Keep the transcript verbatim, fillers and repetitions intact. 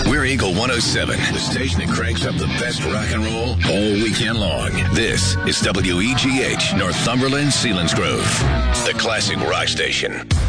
We're Eagle one oh seven, the station that cranks up the best rock and roll all weekend long. This is W E G H, Northumberland, Selinsgrove, the classic rock station.